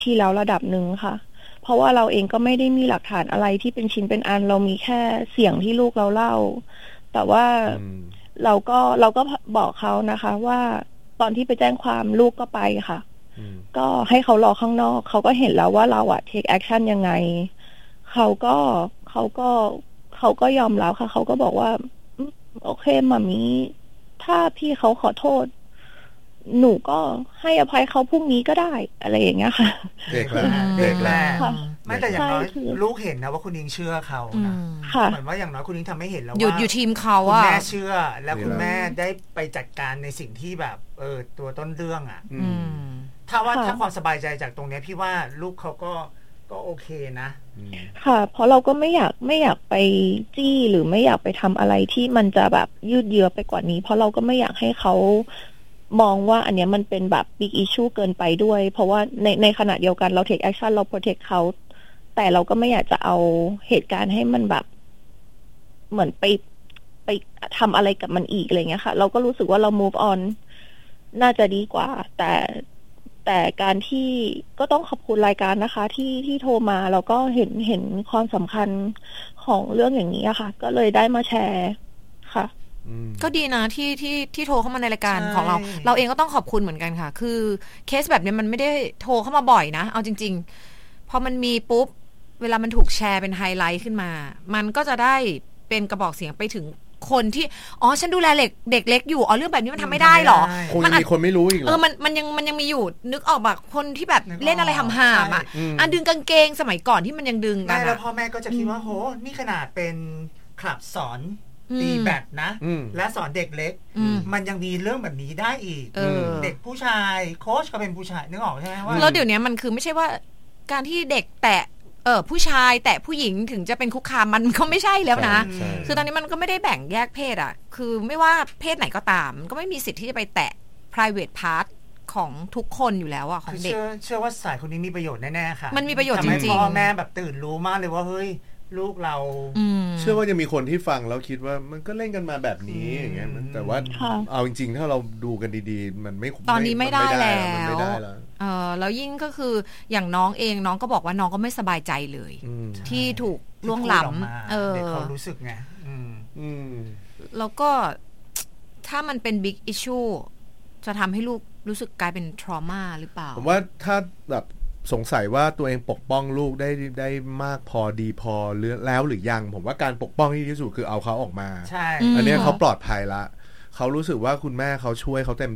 ที่แล้วระดับหนึ่งค่ะเพราะว่าเราเองก็ไม่ได้มีหลักฐานอะไรที่เป็นชิ้นเป็นอันเรามีแค่เสียงที่ลูกเราเล่าแต่ว่าเราก็บอกเขานะคะว่าตอนที่ไปแจ้งความลูกก็ไปค่ะก็ให้เขารอข้างนอกเขาก็เห็นแล้วว่าเราอะtake action ยังไงเขาก็เขาก็เขาก็ยอมรับค่ะเขาก็บอกว่าโอเคมามีถ้าพี่เขาขอโทษหนูก็ให้อภัยเขาพรุ่งนี้ก็ได้อะไรอย่างเงี้ยค่ะเด็กแล้วไม่แต่อย่างน้อยลูกเห็นนะว่าคุณนิ้งเชื่อเขานะเหมือนว่าอย่างน้อยคุณนิ้งทำให้เห็นแล้วว่าอยู่ทีมเขาคุณแม่เชื่อแล้วคุณแม่ได้ไปจัดการในสิ่งที่แบบตัวต้นเรื่องอ่ะถ้าความสบายใจจากตรงนี้พี่ว่าลูกเขาก็โอเคนะค่ะเพราะเราก็ไม่อยากไปจี้หรือไม่อยากไปทำอะไรที่มันจะแบบยืดเยื้อไปกว่านี้เพราะเราก็ไม่อยากให้เขามองว่าอันเนี้ยมันเป็นแบบ big issue เกินไปด้วยเพราะว่าในขณะเดียวกันเรา take action เรา protect เขาแต่เราก็ไม่อยากจะเอาเหตุการณ์ให้มันแบบเหมือนไปทำอะไรกับมันอีกอะไรเงี้ยค่ะเราก็รู้สึกว่าเรา move on น่าจะดีกว่าแต่การที่ก็ต้องขอบคุณรายการนะคะที่โทรมาแล้วก็เห็นความสำคัญของเรื่องอย่างนี้ค่ะก็เลยได้มาแชร์ค่ะก็ดีนะที่โทรเข้ามาในรายการของเราเองก็ต้องขอบคุณเหมือนกันค่ะคือเคสแบบนี้มันไม่ได้โทรเข้ามาบ่อยนะเอาจริงๆพอมันมีปุ๊บเวลามันถูกแชร์เป็นไฮไลท์ขึ้นมามันก็จะได้เป็นกระบอกเสียงไปถึงคนที่ฉันดูแลเด็กเล็กอยู่เรื่องแบบนี้มันทำไม่ได้หรอมันมีคนไม่รู้อีกเหรอมันยังมีอยู่นึกออกแบบคนที่แบบเล่นอะไรห่ามๆดึงกางเกงสมัยก่อนที่มันยังดึงกันแล้วพ่อแม่ก็จะคิดว่าโหนี่ขนาดเป็นคลับสอนตีแบดนะและสอนเด็กเล็กมันยังมีเรื่องแบบนี้ได้อีกเด็กผู้ชายโค้ชก็เป็นผู้ชายนึกออกใช่ไหมว่าแล้วเดี๋ยวนี้มันคือไม่ใช่ว่าการที่เด็กแตะผู้ชายแตะผู้หญิงถึงจะเป็นคุกคามมันก็ไม่ใช่แล้วนะคือตอนนี้มันก็ไม่ได้แบ่งแยกเพศอ่ะคือไม่ว่าเพศไหนก็ตามก็ไม่มีสิทธิ์ที่จะไปแตะ private part ของทุกคนอยู่แล้วอ่ะของเด็กเชื่อว่าสายคนนี้มีประโยชน์แน่ๆค่ะมันมีประโยชน์จริงๆทำให้พ่อแม่แบบตื่นรู้มากเลยว่าเฮ้ยลูกเราเชื่อว่าจะมีคนที่ฟังแล้วคิดว่ามันก็เล่นกันมาแบบนี้อย่างเงี้ยแต่ว่าเอาจริงๆถ้าเราดูกันดีๆมันไม่ตอนนี้ไม่ได้แล้วแล้วยิ่งก็คืออย่างน้องเองน้องก็บอกว่าน้องก็ไม่สบายใจเลยที่ถูกล่วงล้ำเด็กเขารู้สึกไงแล้วก็ถ้ามันเป็น big issue จะทำให้ลูกรู้สึกกลายเป็น trauma หรือเปล่าผมว่าถ้าแบบสงสัยว่าตัวเองปกป้องลูกได้มากพอดีพอแล้วหรือยังผมว่าการปกป้องที่ดีที่สุดคือเอาเขาออกมาใช่อันนี้เขาปลอดภัยละเขารู้สึกว่าคุณแม่เขาช่วยเขาเต็ม